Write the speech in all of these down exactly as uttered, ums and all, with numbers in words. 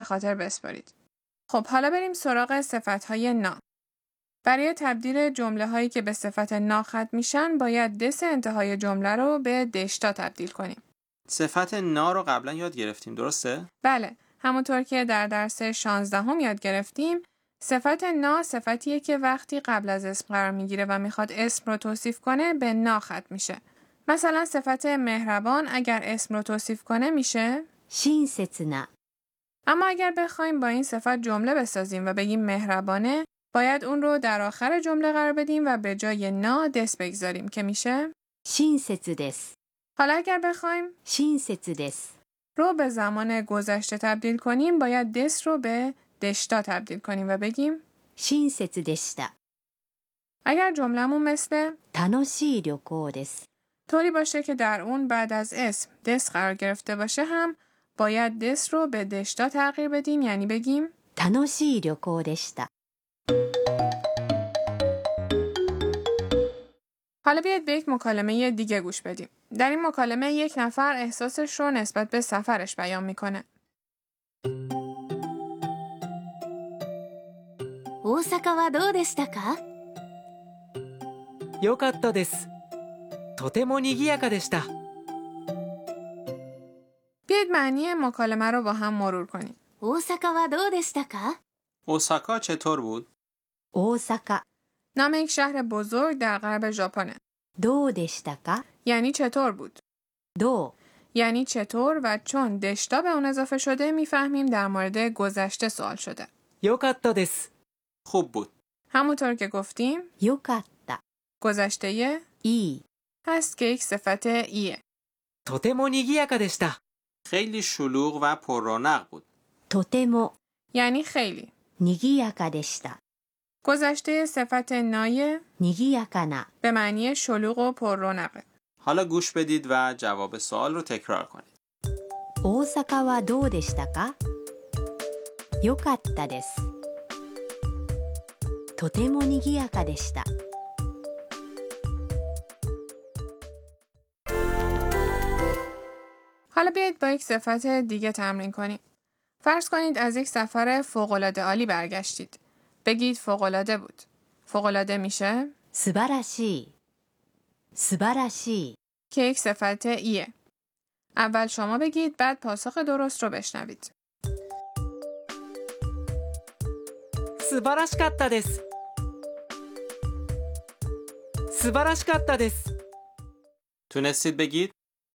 خاطر بسپارید. خب حالا بریم سراغ صفت‌های نا. برای تبدیل جمله‌هایی که به صفت نا ختم میشن باید دس انتهای جمله رو به دشتا تبدیل کنیم. صفت نا رو قبلا یاد گرفتیم، درسته؟ بله، همونطور که در درس شانزدهم یاد گرفتیم، صفت نا صفتیه که وقتی قبل از اسم قرار میگیره و میخواد اسم رو توصیف کنه به نا ختم میشه. مثلا صفت مهربان اگر اسم رو توصیف کنه میشه 親切な اما اگر بخوایم با این صفت جمله بسازیم و بگیم مهربانه، باید اون رو در آخر جمله قرار بدیم و به جای نا دس بگذاریم که میشه 親切です حالا اگر بخوایم 親切です رو به زمان گذشته تبدیل کنیم، باید دس رو به دشتا تبدیل کنیم و بگیم 親切でした اگر جمله‌مون مثل 楽しい旅行です طوری باشه که در اون بعد از اسم دس قرار گرفته باشه هم باید دس رو به دشتا تغییر بدیم، یعنی بگیم 楽しい旅行でした حالا بیاید به یک مکالمه دیگه گوش بدیم. در این مکالمه یک نفر احساسش رو نسبت به سفرش بیان میکنه. 大阪はどうでしたかよかったです。とても賑やかでした。 بیاید معنی مکالمه رو با هم مرور کنیم. 大阪はどうでしたか اوساکا چطور بود؟ 大阪 نام یک شهر بزرگ در غرب ژاپنه. どうでしたか یعنی چطور بود؟ どう یعنی چطور و چون دشتا به اون اضافه شده میفهمیم در مورد گذشته سوال شده. よかったです。 خوب بود. همونطور که گفتیم よかった گذشته いい هست که یک صفت ایه. とても賑やかでした。 خیلی شلوغ و پر رونق بود. とても یعنی خیلی. にぎやかでした گذشته صفت نایه にぎやかな به معنی شلوغ و پر رونقه. حالا گوش بدید و جواب سوال رو تکرار کنید. 大阪はどうでしたかよかったですとてもにぎやかでした حالا بیایید با یک صفت دیگه تمرین کنیم. فرض کنید از یک سفر فوق‌العاده عالی برگشتید. بگید فوق‌العاده بود. فوق‌العاده میشه 素晴らしい素晴らしい که یک صفت ایه. اول شما بگید، بعد پاسخ درست رو بشنوید. 素晴らしかったです。素晴らしかったです。 تونستید بگید؟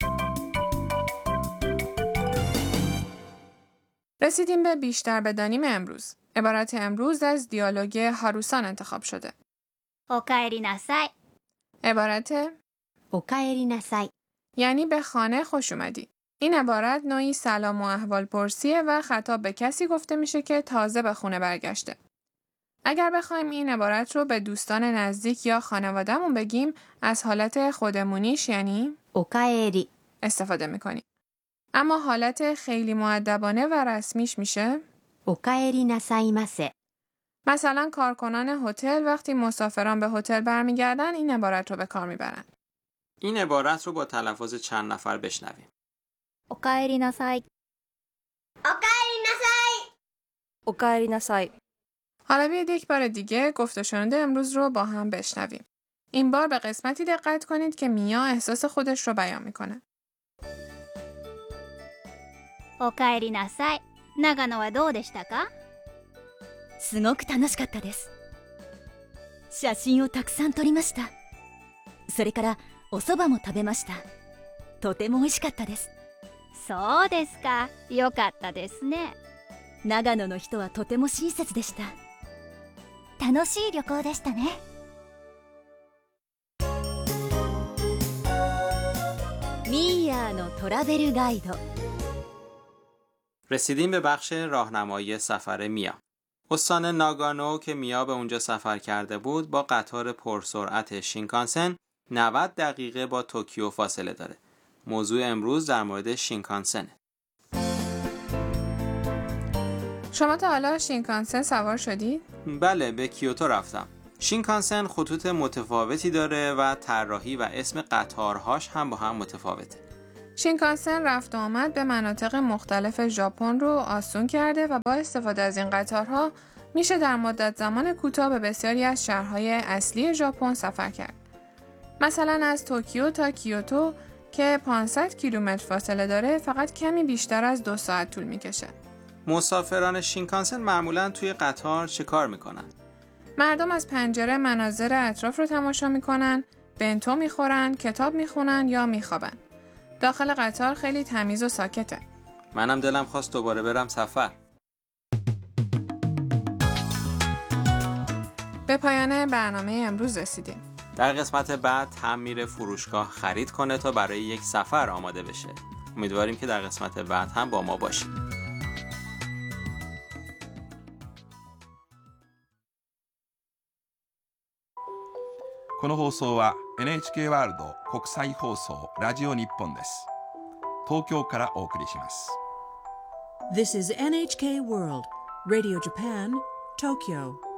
رسیدیم به بیشتر بدانیم امروز. عبارت امروز از دیالوگ هاروسان انتخاب شده. おかえりなさい عبارت おかえりなさい یعنی به خانه خوش اومدی. این عبارت نوعی سلام و احوال پرسیه و خطاب به کسی گفته میشه که تازه به خونه برگشته. اگر بخوایم این عبارت رو به دوستان نزدیک یا خانوادهمون بگیم، از حالت خودمونیش یعنی おかえり استفاده میکنیم. اما حالت خیلی مؤدبانه و رسمیش میشه おかえりなさいませ مثلا کارکنان هتل وقتی مسافران به هتل برمیگردن این عبارت رو به کار میبرن. این عبارت رو با تلفظ چند نفر بشنویم. おかえりなさいおかえりなさいおかえりなさい حالا بیاید یک بار دیگه گفت و شنود امروز رو با هم بشنویم. این بار به قسمتی دقت کنید که میا احساس خودش رو بیان میکنه. おかえりなさい。長野はどうでしたか？ すごく楽しかったです。写真をたくさん撮りました。それからお蕎麦も食べました。とても美味しかったです。 そうですか。よかったですね。 長野の人はとても親切でした。 楽しい旅行でしたね。 ミーヤーのトラベルガイド رسیدیم به بخش راهنمایی سفر میا. استان ناگانو که میا به اونجا سفر کرده بود با قطار پرسرعت شینکانسن نود دقیقه با توکیو فاصله داره. موضوع امروز در مورد شینکانسنه. شما تا حالا شینکانسن سوار شدید؟ بله، به کیوتو رفتم. شینکانسن خطوط متفاوتی داره و طراحی و اسم قطارهاش هم با هم متفاوته. شینکانسن رفت و آمد به مناطق مختلف ژاپن رو آسون کرده و با استفاده از این قطارها میشه در مدت زمان کوتاه به بسیاری از شهرهای اصلی ژاپن سفر کرد. مثلا از توکیو تا کیوتو که پانصد کیلومتر فاصله داره فقط کمی بیشتر از دو ساعت طول میکشه. مسافران شینکانسن معمولاً توی قطار چه کار میکنن؟ مردم از پنجره مناظر اطراف رو تماشا میکنن، بنتو میخورن، کتاب میخونن یا میخوابن. داخل قطار خیلی تمیز و ساکته. منم دلم خواست دوباره برم سفر. به پایان برنامه امروز رسیدیم. در قسمت بعد هم میره فروشگاه خرید کنه تا برای یک سفر آماده بشه. امیدواریم که در قسمت بعد هم با ما باشید. この放送は エヌエイチケー ワールド国際放送ラジオ日本です。東京からお送りします。 This is エヌエイチケー World Radio Japan, Tokyo.